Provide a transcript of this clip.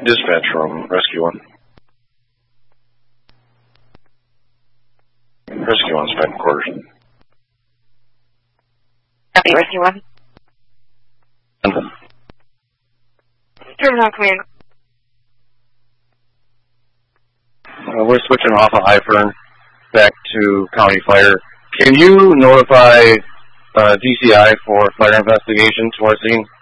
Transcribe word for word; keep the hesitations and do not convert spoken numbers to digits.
Dispatch room, Rescue one. Rescue one's back in quarters. Copy, Rescue one. Terminal command. Uh, we're switching off of Highfern back to County Fire. Can you notify uh, D C I for fire investigation to our scene?